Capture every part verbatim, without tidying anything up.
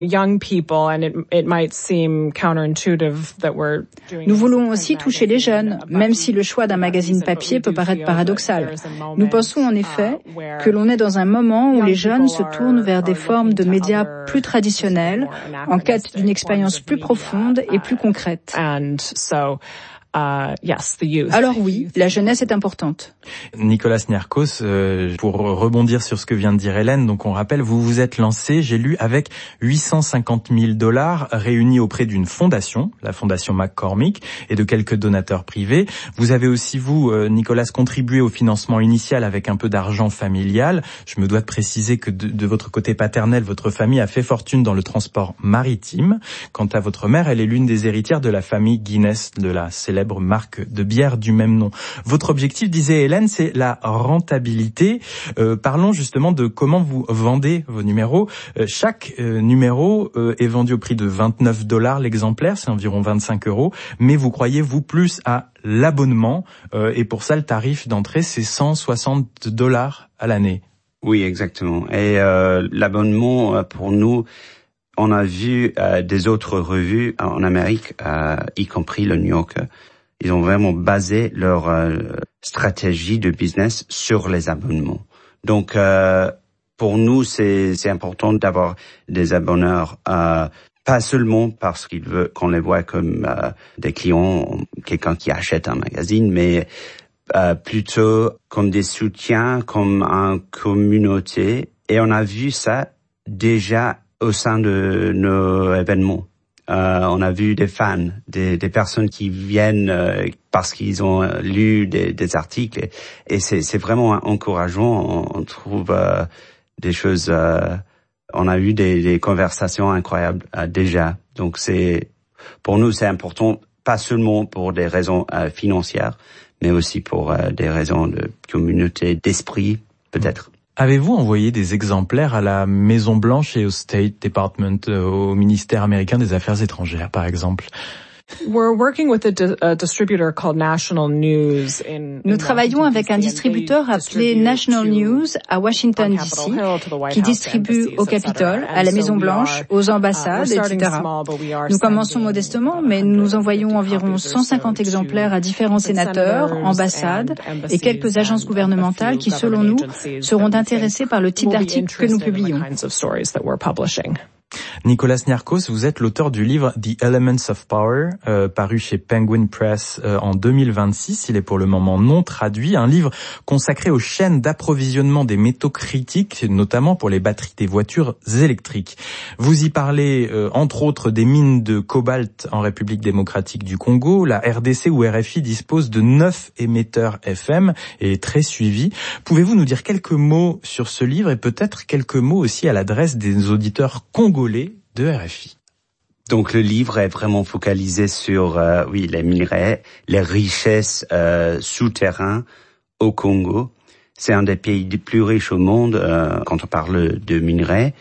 young people, and it, it might seem counterintuitive that we're doing. Nous voulons aussi toucher les jeunes, même si le choix d'un magazine papier peut paraître paradoxal. Nous pensons en effet que l'on est dans un moment où les jeunes se tournent vers des formes de médias plus traditionnelles, en quête d'une expérience plus profonde et plus concrète. And so, Uh, yes, the youth. Alors oui, la jeunesse est importante. Nicolas Niarchos, euh, pour rebondir sur ce que vient de dire Hélène, donc on rappelle, vous vous êtes lancé, j'ai lu, avec huit cent cinquante mille dollars réunis auprès d'une fondation, la fondation McCormick, et de quelques donateurs privés. Vous avez aussi, vous, euh, Nicolas, contribué au financement initial avec un peu d'argent familial. Je me dois de préciser que de, de votre côté paternel, votre famille a fait fortune dans le transport maritime. Quant à votre mère, elle est l'une des héritières de la famille Guinness, de la célèbre marque de bière du même nom. Votre objectif, disait Hélène, c'est la rentabilité. Euh, parlons justement de comment vous vendez vos numéros. Euh, chaque euh, numéro euh, est vendu au prix de vingt-neuf dollars l'exemplaire, c'est environ vingt-cinq euros, mais vous croyez, vous, plus à l'abonnement, euh, et pour ça, le tarif d'entrée, c'est cent soixante dollars à l'année. Oui, exactement. Et euh, l'abonnement, pour nous, on a vu euh, des autres revues en Amérique, euh, y compris le New Yorker. Ils ont vraiment basé leur euh, stratégie de business sur les abonnements. Donc, euh, pour nous, c'est, c'est important d'avoir des abonneurs, euh, pas seulement parce qu'ils veulent qu'on les voit comme euh, des clients, quelqu'un qui achète un magazine, mais euh, plutôt comme des soutiens, comme une communauté. Et on a vu ça déjà au sein de nos événements. Euh, on a vu des fans, des, des personnes qui viennent euh, parce qu'ils ont lu des, des articles, et, et c'est, c'est vraiment encourageant. On, on trouve euh, des choses. Euh, on a eu des, des conversations incroyables euh, déjà. Donc c'est, pour nous, c'est important, pas seulement pour des raisons euh, financières, mais aussi pour euh, des raisons de communauté, d'esprit, peut-être. Avez-vous envoyé des exemplaires à la Maison-Blanche et au State Department, euh, au ministère américain des Affaires étrangères, par exemple? We're working with a, di- a distributor called National News in, Nous in travaillons avec un distributeur appelé National News à Washington, D C, qui distribue au Capitole, à la Maison-Blanche, aux ambassades, et cetera. Nous commençons modestement, mais nous envoyons environ cent cinquante exemplaires à différents sénateurs, ambassades et quelques agences gouvernementales qui, selon nous, seront intéressées par le type d'articles que nous publions. Nicolas Niarchos, vous êtes l'auteur du livre The Elements of Power, euh, paru chez Penguin Press euh, en deux mille vingt-six. Il est pour le moment non traduit. Un livre consacré aux chaînes d'approvisionnement des métaux critiques, notamment pour les batteries des voitures électriques. Vous y parlez, euh, entre autres, des mines de cobalt en République démocratique du Congo. La R D C ou R F I dispose de neuf émetteurs F M et est très suivi. Pouvez-vous nous dire quelques mots sur ce livre et peut-être quelques mots aussi à l'adresse des auditeurs congolais de R F I? Donc le livre est vraiment focalisé sur euh, oui les minerais, les richesses euh, souterraines au Congo. C'est un des pays les plus riches au monde euh, quand on parle de minerais.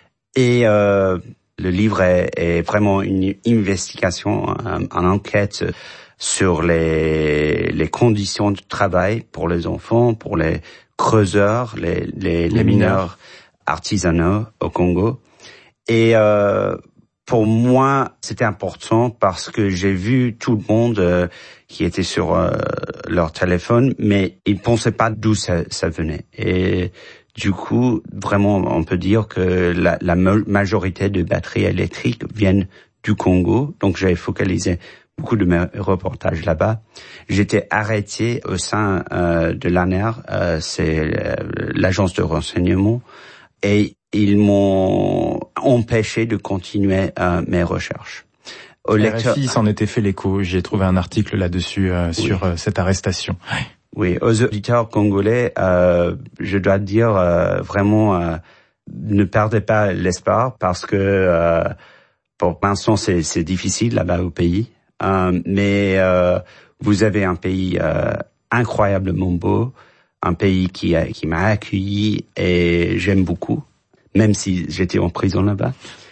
Et euh, le livre est, est vraiment une investigation, une enquête sur les, les conditions de travail pour les enfants, pour les creuseurs, les, les, les, les mineurs artisanaux au Congo. Et euh, pour moi, c'était important parce que j'ai vu tout le monde euh, qui était sur euh, leur téléphone, mais ils pensaient pas d'où ça, ça venait. Et du coup, vraiment, on peut dire que la, la majorité de batteries électriques viennent du Congo. Donc, j'ai focalisé beaucoup de mes reportages là-bas. J'étais arrêté au sein euh, de l'A N R, euh, c'est euh, l'agence de renseignement, et ils m'ont empêché de continuer euh, mes recherches. Au lecteur... R F I s'en était fait l'écho. J'ai trouvé un article là-dessus euh, oui. sur euh, cette arrestation. Oui, aux auditeurs congolais, euh, je dois dire euh, vraiment, euh, ne perdez pas l'espoir parce que euh, pour l'instant c'est, c'est difficile là-bas au pays. Euh, mais euh, vous avez un pays euh, incroyablement beau, un pays qui, a, qui m'a accueilli et j'aime beaucoup, même si j'étais en prison là-bas.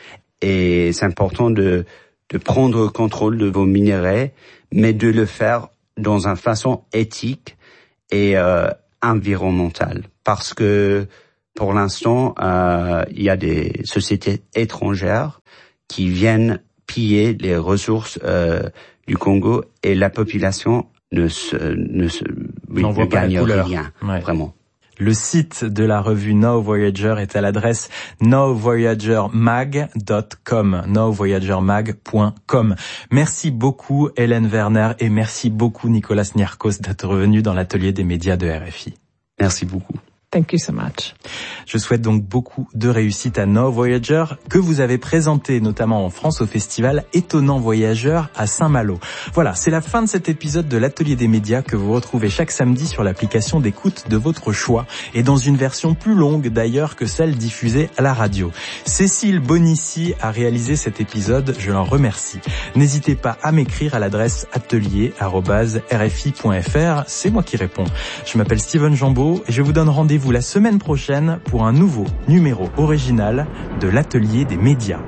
Et c'est important de, de prendre le contrôle de vos minerais, mais de le faire dans une façon éthique et euh, environnementale. Parce que Pour l'instant, euh, il y a des sociétés étrangères qui viennent piller les ressources euh, du Congo et la population ne se, ne se, oui, ne gagne rien, ouais. Vraiment. Le site de la revue Now Voyager est à l'adresse now voyager mag dot com, now voyager mag point com. Merci beaucoup Hélène Werner et merci beaucoup Nicolas Niarchos d'être revenu dans l'atelier des médias de R F I. Merci beaucoup. Thank you so much. Je souhaite donc beaucoup de réussite à Now Voyager, que vous avez présenté notamment en France au festival Étonnant Voyageur à Saint-Malo. Voilà, c'est la fin de cet épisode de l'Atelier des médias que vous retrouvez chaque samedi sur l'application d'écoute de votre choix et dans une version plus longue d'ailleurs que celle diffusée à la radio. Cécile Bonissi a réalisé cet épisode, je l'en remercie. N'hésitez pas à m'écrire à l'adresse atelier arobase r f i point f r, c'est moi qui réponds. Je m'appelle Steven Jambeau et je vous donne rendez-vous la semaine prochaine pour un nouveau numéro original de l'Atelier des médias.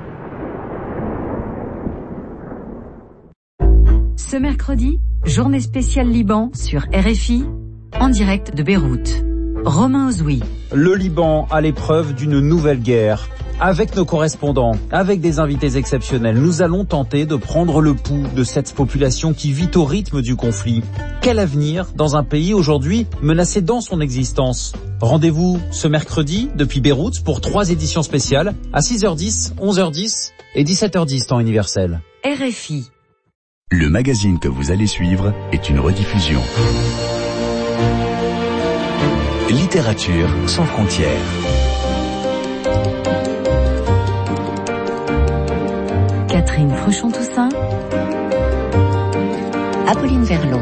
Ce mercredi, journée spéciale Liban sur R F I, en direct de Beyrouth. Romain Ozoui. Le Liban à l'épreuve d'une nouvelle guerre. Avec nos correspondants, avec des invités exceptionnels, nous allons tenter de prendre le pouls de cette population qui vit au rythme du conflit. Quel avenir dans un pays aujourd'hui menacé dans son existence? Rendez-vous ce mercredi depuis Beyrouth pour trois éditions spéciales à six heures dix, onze heures dix et dix-sept heures dix temps universel. R F I. Le magazine que vous allez suivre est une rediffusion. Littérature sans frontières. Catherine Fruchon-Toussaint, Apolline Verlon.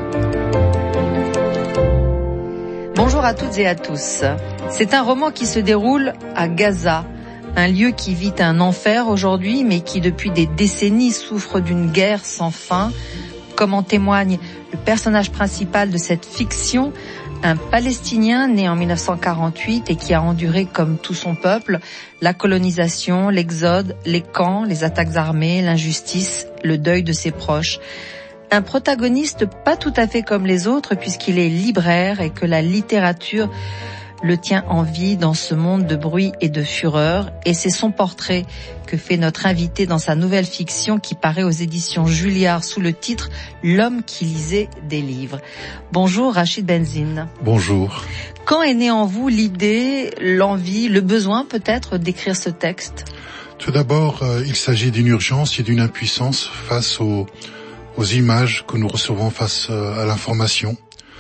Bonjour à toutes et à tous. C'est un roman qui se déroule à Gaza, un lieu qui vit un enfer aujourd'hui, mais qui depuis des décennies souffre d'une guerre sans fin, comme en témoigne le personnage principal de cette fiction, un Palestinien né en mille neuf cent quarante-huit et qui a enduré, comme tout son peuple, la colonisation, l'exode, les camps, les attaques armées, l'injustice, le deuil de ses proches. Un protagoniste pas tout à fait comme les autres puisqu'il est libraire et que la littérature le tient en vie dans ce monde de bruit et de fureur. Et c'est son portrait que fait notre invité dans sa nouvelle fiction qui paraît aux éditions Julliard sous le titre « L'homme qui lisait des livres ». Bonjour Rachid Benzine. Bonjour. Quand est née en vous l'idée, l'envie, le besoin peut-être d'écrire ce texte? Tout d'abord, euh, il s'agit d'une urgence et d'une impuissance face aux, aux images que nous recevons face à l'information,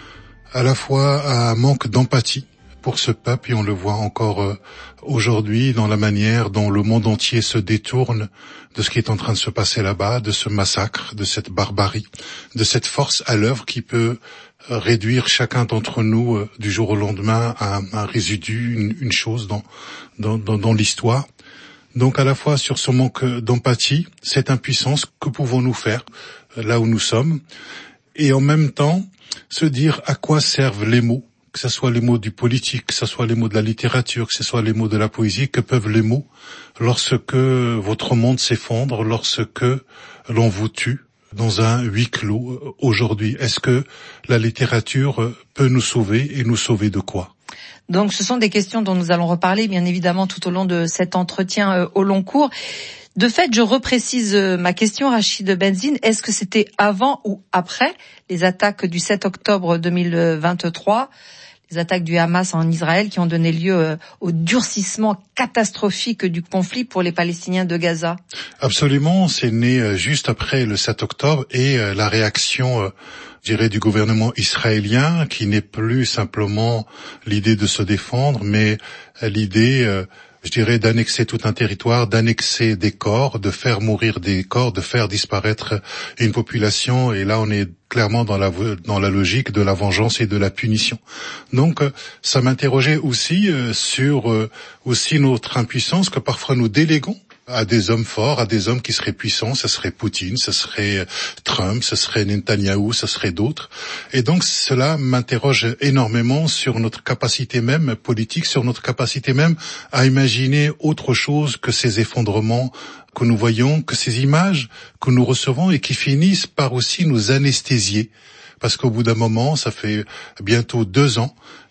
à la fois à un manque d'empathie pour ce peuple, et on le voit encore euh, aujourd'hui dans la manière dont le monde entier se détourne de ce qui est en train de se passer là-bas, de ce massacre, de cette barbarie, de cette force à l'œuvre qui peut euh, réduire chacun d'entre nous euh, du jour au lendemain à un, un résidu, une, une chose dans, dans, dans, dans l'histoire. Donc à la fois sur ce manque d'empathie, cette impuissance, que pouvons-nous faire euh, là où nous sommes, et en même temps se dire à quoi servent les mots, que ce soit les mots du politique, que ce soit les mots de la littérature, que ce soit les mots de la poésie, que peuvent les mots lorsque votre monde s'effondre, lorsque l'on vous tue dans un huis clos aujourd'hui? Est-ce que la littérature peut nous sauver, et nous sauver de quoi? Donc ce sont des questions dont nous allons reparler bien évidemment tout au long de cet entretien euh, au long cours. De fait, je reprécise ma question, Rachid Benzine. Est-ce que c'était avant ou après les attaques du sept octobre deux mille vingt-trois, les attaques du Hamas en Israël qui ont donné lieu au durcissement catastrophique du conflit pour les Palestiniens de Gaza? Absolument, c'est né juste après le sept octobre et la réaction, je dirais, du gouvernement israélien qui n'est plus simplement l'idée de se défendre, mais l'idée, je dirais, d'annexer tout un territoire, d'annexer des corps, de faire mourir des corps, de faire disparaître une population. Et là, on est clairement dans la dans la logique de la vengeance et de la punition. Donc, ça m'interrogeait aussi sur aussi notre impuissance que parfois nous déléguons à des hommes forts, à des hommes qui seraient puissants. Ce serait Poutine, ce serait Trump, ce serait Netanyahou, ce serait d'autres. Et donc cela m'interroge énormément sur notre capacité même politique, sur notre capacité même à imaginer autre chose que ces effondrements que nous voyons, que ces images que nous recevons et qui finissent par aussi nous anesthésier. Parce qu'au bout d'un moment, ça fait bientôt deux ans,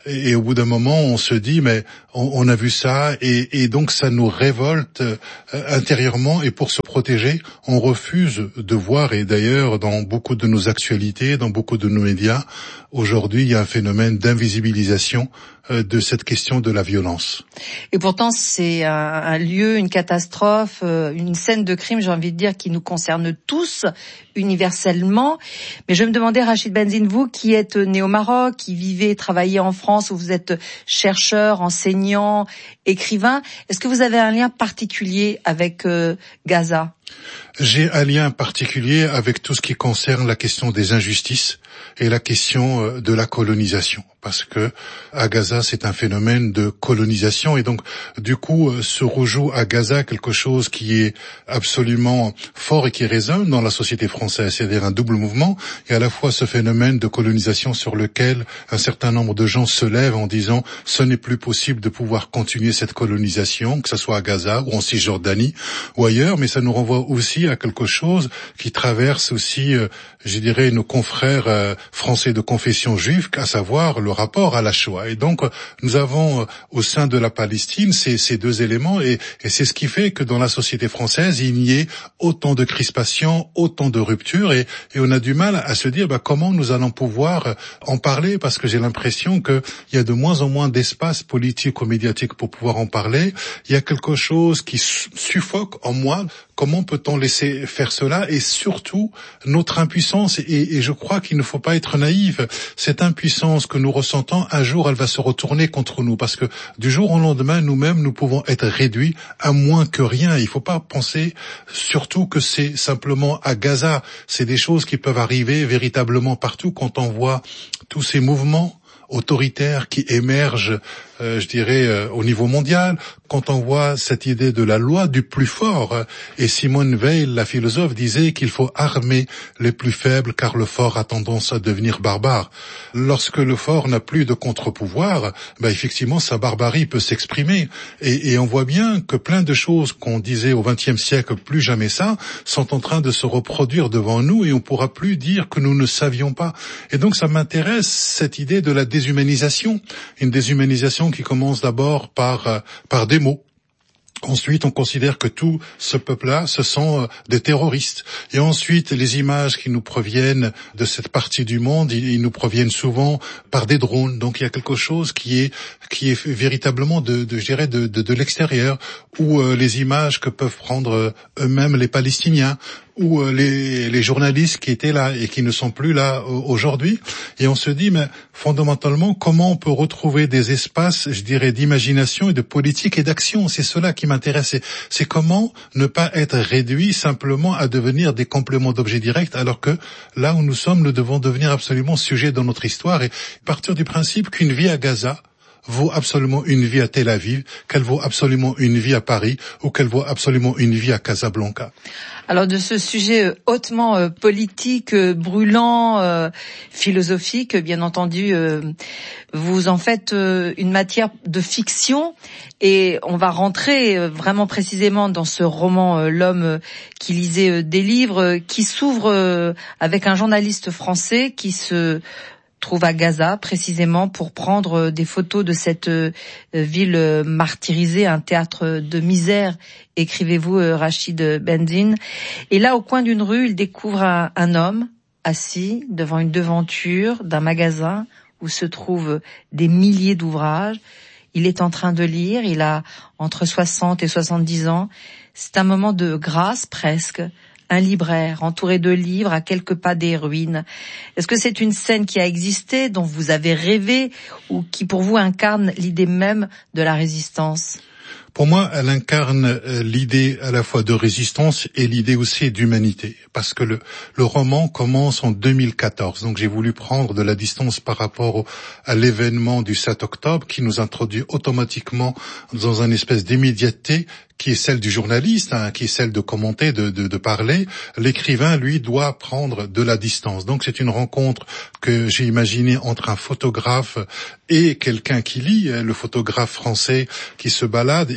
Et, et au bout d'un moment, on se dit, mais on, on a vu ça, et, et donc ça nous révolte euh, intérieurement, et pour se protéger, on refuse de voir, et d'ailleurs, dans beaucoup de nos actualités, dans beaucoup de nos médias, aujourd'hui, il y a un phénomène d'invisibilisation euh, de cette question de la violence. Et pourtant, c'est un, un lieu, une catastrophe, euh, une scène de crime, j'ai envie de dire, qui nous concerne tous, universellement. Mais je me demandais, Rachid Benzine, vous qui êtes né au Maroc, qui vivez et travaillez en France, où vous êtes chercheur, enseignant, écrivain, est-ce que vous avez un lien particulier avec euh, Gaza ? J'ai un lien particulier avec tout ce qui concerne la question des injustices et la question de la colonisation, parce que à Gaza, c'est un phénomène de colonisation, et donc du coup se rejoue à Gaza quelque chose qui est absolument fort et qui résonne dans la société française, c'est-à-dire un double mouvement, et à la fois ce phénomène de colonisation sur lequel un certain nombre de gens se lèvent en disant ce n'est plus possible de pouvoir continuer cette colonisation, que ce soit à Gaza ou en Cisjordanie ou ailleurs, mais ça nous renvoie aussi à quelque chose qui traverse aussi, euh, je dirais, nos confrères euh, français de confession juive, à savoir le rapport à la Shoah. Et donc, euh, nous avons euh, au sein de la Palestine ces, ces deux éléments, et, et c'est ce qui fait que dans la société française, il y ait autant de crispations, autant de ruptures, et, et on a du mal à se dire bah, comment nous allons pouvoir euh, en parler, parce que j'ai l'impression qu'il y a de moins en moins d'espace politique ou médiatique pour pouvoir en parler. Il y a quelque chose qui suffoque en moi. Comment peut-on laisser faire cela, et surtout notre impuissance, et, et je crois qu'il ne faut pas être naïf. Cette impuissance que nous ressentons, un jour elle va se retourner contre nous, parce que du jour au lendemain, nous-mêmes, nous pouvons être réduits à moins que rien. Il ne faut pas penser surtout que c'est simplement à Gaza. C'est des choses qui peuvent arriver véritablement partout quand on voit tous ces mouvements autoritaires qui émergent, euh, je dirais, euh, au niveau mondial, quand on voit cette idée de la loi du plus fort. Et Simone Veil, la philosophe, disait qu'il faut armer les plus faibles car le fort a tendance à devenir barbare. Lorsque le fort n'a plus de contre-pouvoir, ben effectivement, sa barbarie peut s'exprimer. Et, et on voit bien que plein de choses qu'on disait au vingtième siècle, plus jamais ça, sont en train de se reproduire devant nous, et on pourra plus dire que nous ne savions pas. Et donc ça m'intéresse, cette idée de la déshumanisation, une déshumanisation qui commence d'abord par euh, par des mots. Ensuite, on considère que tout ce peuple-là, ce sont euh, des terroristes. Et ensuite, les images qui nous proviennent de cette partie du monde, ils, ils nous proviennent souvent par des drones. Donc, il y a quelque chose qui est qui est véritablement de, de je dirais, de, de, de l'extérieur, ou euh, les images que peuvent prendre euh, eux-mêmes les Palestiniens, ou euh, les, les journalistes qui étaient là et qui ne sont plus là euh, aujourd'hui. Et on se dit, mais fondamentalement, comment on peut retrouver des espaces, je dirais, d'imagination et de politique et d'action? C'est cela qui m'intéresse. C'est, c'est comment ne pas être réduit simplement à devenir des compléments d'objets directs, alors que là où nous sommes, nous devons devenir absolument sujets dans notre histoire, et partir du principe qu'une vie à Gaza vaut absolument une vie à Tel Aviv, qu'elle vaut absolument une vie à Paris, ou qu'elle vaut absolument une vie à Casablanca. Alors de ce sujet hautement euh, politique, euh, brûlant, euh, philosophique, bien entendu, euh, vous en faites euh, une matière de fiction, et on va rentrer euh, vraiment précisément dans ce roman euh, L'homme euh, qui lisait euh, des livres, euh, qui s'ouvre euh, avec un journaliste français qui se trouve à Gaza précisément pour prendre des photos de cette euh, ville martyrisée, un théâtre de misère, écrivez-vous, euh, Rachid Benzine. Et là, au coin d'une rue, il découvre un, un homme assis devant une devanture d'un magasin où se trouvent des milliers d'ouvrages. Il est en train de lire, il a entre soixante et soixante-dix ans. C'est un moment de grâce presque. Un libraire entouré de livres à quelques pas des ruines. Est-ce que c'est une scène qui a existé, dont vous avez rêvé, ou qui pour vous incarne l'idée même de la résistance ? Pour moi, elle incarne l'idée à la fois de résistance et l'idée aussi d'humanité, parce que le, le roman commence en deux mille quatorze. Donc j'ai voulu prendre de la distance par rapport au, à l'événement du sept octobre qui nous introduit automatiquement dans une espèce d'immédiateté qui est celle du journaliste, hein, qui est celle de commenter, de, de, de parler. L'écrivain, lui, doit prendre de la distance. Donc c'est une rencontre que j'ai imaginée entre un photographe et quelqu'un qui lit, le photographe français qui se balade et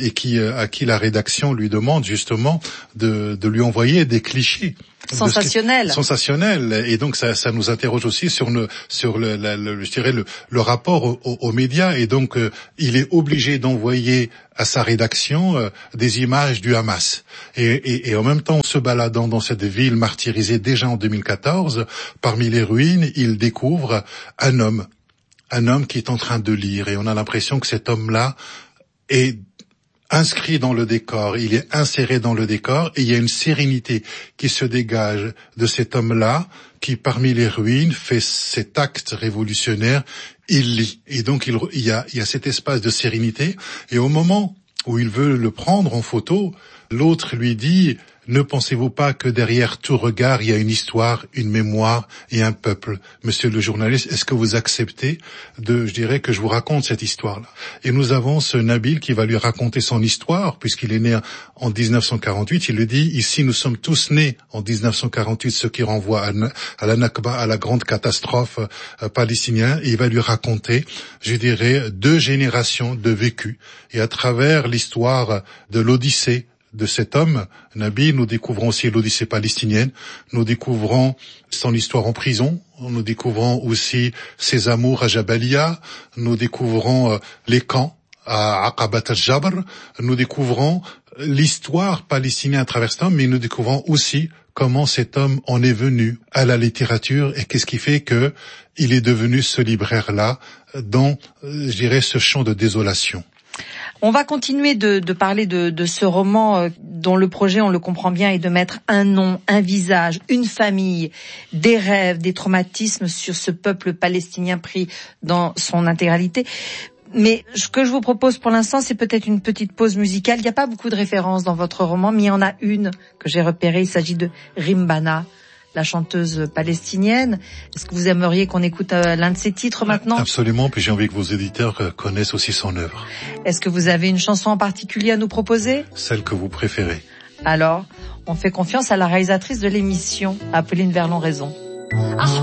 et qui à qui la rédaction lui demande justement de, de lui envoyer des clichés. Sensationnel. Sensationnel. Et donc ça, ça nous interroge aussi sur le, sur le, le, le je dirais le, le rapport aux, aux médias. Et donc euh, il est obligé d'envoyer à sa rédaction euh, des images du Hamas. Et, et, et en même temps, en se baladant dans cette ville martyrisée déjà en deux mille quatorze, parmi les ruines, il découvre un homme, un homme qui est en train de lire. Et on a l'impression que cet homme-là est inscrit dans le décor, il est inséré dans le décor, et il y a une sérénité qui se dégage de cet homme-là, qui parmi les ruines fait cet acte révolutionnaire, il lit. Et donc il, il y a, il y a cet espace de sérénité, et au moment où il veut le prendre en photo, l'autre lui dit: ne pensez-vous pas que derrière tout regard, il y a une histoire, une mémoire et un peuple? Monsieur le journaliste, est-ce que vous acceptez de, je dirais, que je vous raconte cette histoire-là? Et nous avons ce Nabil qui va lui raconter son histoire, puisqu'il est né en dix-neuf cent quarante-huit. Il le dit: ici, nous sommes tous nés en dix-neuf cent quarante-huit, ce qui renvoie à, à la Nakba, à la grande catastrophe euh, palestinienne. Et il va lui raconter, je dirais, deux générations de vécu. Et à travers l'histoire de l'Odyssée de cet homme, Nabil, nous découvrons aussi l'Odyssée palestinienne, nous découvrons son histoire en prison, nous découvrons aussi ses amours à Jabalia, nous découvrons euh, les camps à Aqabat al-Jabr, nous découvrons l'histoire palestinienne à travers cet homme, mais nous découvrons aussi comment cet homme en est venu à la littérature et qu'est-ce qui fait que il est devenu ce libraire-là dans, je dirais, ce champ de désolation. On va continuer de, de parler de, de ce roman euh, dont le projet, on le comprend bien, est de mettre un nom, un visage, une famille, des rêves, des traumatismes sur ce peuple palestinien pris dans son intégralité. Mais ce que je vous propose pour l'instant, c'est peut-être une petite pause musicale. Il n'y a pas beaucoup de références dans votre roman, mais il y en a une que j'ai repérée. Il s'agit de Rimbana, la chanteuse palestinienne. Est-ce que vous aimeriez qu'on écoute euh, l'un de ses titres maintenant? Absolument, puis j'ai envie que vos éditeurs euh, connaissent aussi son œuvre. Est-ce que vous avez une chanson en particulier à nous proposer? Celle que vous préférez. Alors, on fait confiance à la réalisatrice de l'émission, Apolline Verlon-Raison.